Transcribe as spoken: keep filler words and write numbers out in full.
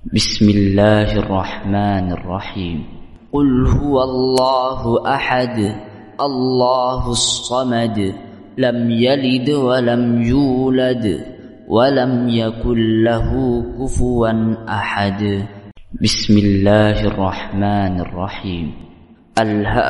بسم الله الرحمن الرحيم. قل هو الله أحد الله الصمد لم يلد ولم يولد ولم يكن له كفوا أحد. بسم الله الرحمن الرحيم. ألهاكم